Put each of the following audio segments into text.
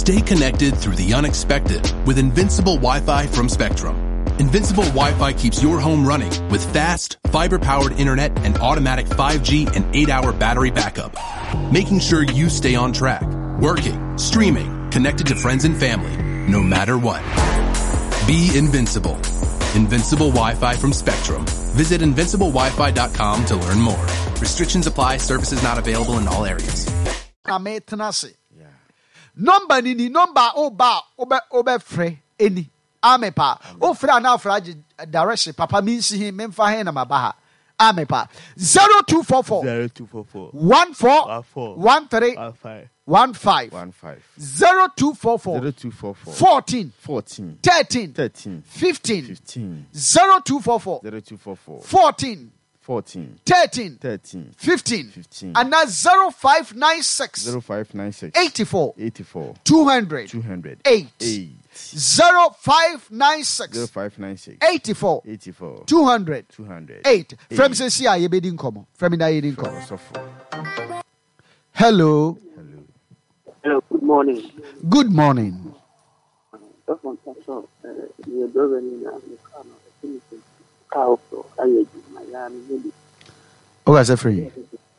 Stay connected through the unexpected with Invincible Wi-Fi from Spectrum. Invincible Wi-Fi keeps your home running with fast, fiber-powered internet and automatic 5G and 8-hour battery backup, making sure you stay on track, working, streaming, connected to friends and family, no matter what. Be invincible. Invincible Wi-Fi from Spectrum. Visit invinciblewifi.com to learn more. Restrictions apply. Services not available in all areas. Number ni number oba free any amepa o fra na fra direction papa means him memfa he na mabaha amepa 0244 14 0244 14 13 15 0244 14 13 15 and that's 0596 84 200 8 0596 84 200 8 from Cecia yebedi nkomo from na yedi nkomo. Hello, good morning. Oh, is it free?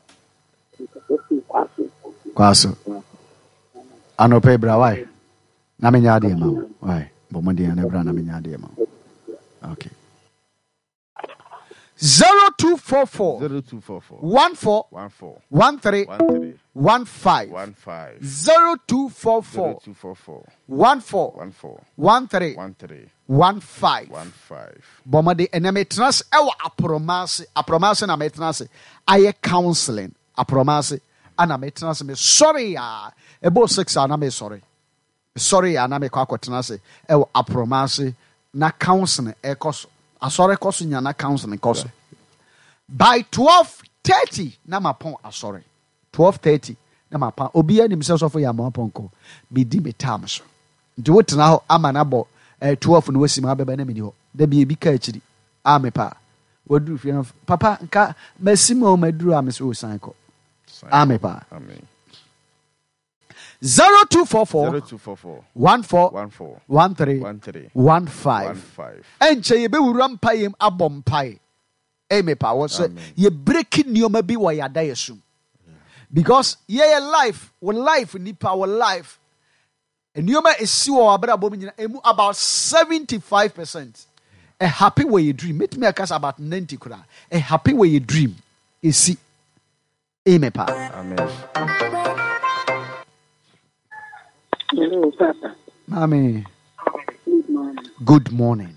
Kwaso. Ano pay bra why? Na me nya de ma. Why? Bomodi na bra na me nya de ma. Okay. 0244 14 13 15 0244 14 13 15 Bomodi enemy trans ewa apromase na metranse aye counseling apromase ana metranse me sorry ya ebo 6 ana me sorry ana me kwa kwetranse ewa apromase na counseling ekoso asore koso nya na counseling koso by 12:30 na mapon asore 12:30 na mapa obi anim se so for ya mapon ko bi di metam so ndi wotena ho ama na bo 12 no wasim abeba na meni ho da bi ebi ka akiri amepa wadu fi papa nka masimo maduru ameso san ko amepa amen 0244 14 13 15 enche ye be wura mpayem abompai amepa wo se ye break nioma bi wo yada yesum because ye life nipa wo life nioma esi wo abra bom nyina emu about 75% a happy way you dream make me akasa about 90 kura a happy way you dream esi amepa amen. Hello, Papa. Mommy. Good morning. Good morning.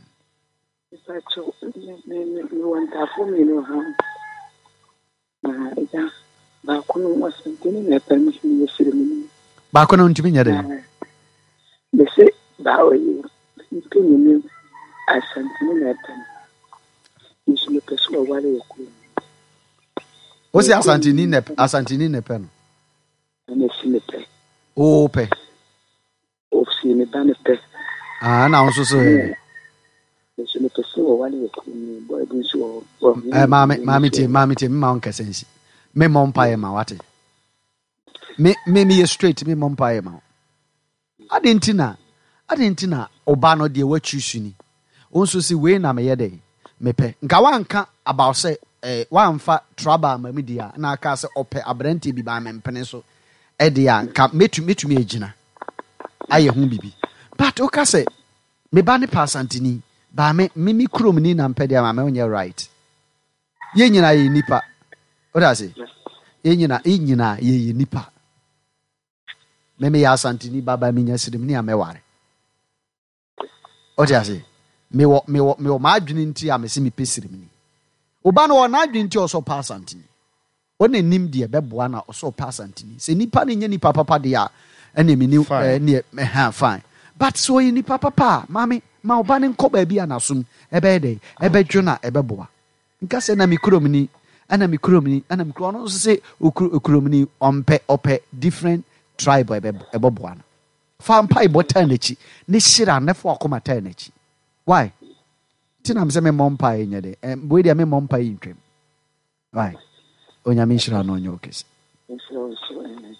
Bakono ntimi nyade. Bese bawe ntimi asantini na pen. Nisule peso wale yoku. Osi asantini ne pen. Nesile pe. O pe. Ofsi me bane pe. Ah na onso so. Nisule peso wale yoku boy dinso. Mami ti ma on kesensi. Me mompae ma wate. Me ye straight me mompae ma. Adentina oba no de wachusu ni. Onso si we na me yede. Mepe. Nka wanka about say wanfa trouble ma me dia na aka say ope abrante bi ba mempene so. Edia nka metumi agina. Aye hu bibi. But oka say me ba ne pasantini ba me krom ni na mpede ma me onye right. Ye nyina ye nipa. Oda say ye nyina ye nipa. Me ya santini baba minya sirim ni ameware. Oda say me wo ma adwene nti amesi me pesirim ni. Oba no na adwene nti oso pasantini. One nim de beboa na oso pasantini. Se nipa ne nya nipa papa de a ene me ni fine. But so ye nipa papa mami ma oba ne nko ba bi anasum ebe de ebe dwona ebe boa. Nka se na me kromni ana me kromni no se okromni ope different tribe ebe boa na. Fa mpa ibota na chi ne shira ne fo akoma ta na chi. Why? Tina me se me mompa enya de. We dia me mompa ntwem. Why? Onyame shira no nyokes.